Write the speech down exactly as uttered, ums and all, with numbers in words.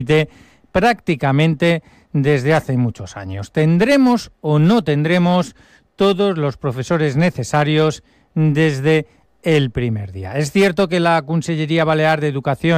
prácticamente desde hace muchos años. ¿Tendremos o no tendremos todos los profesores necesarios desde el primer día? Es cierto que la Consellería Balear de Educación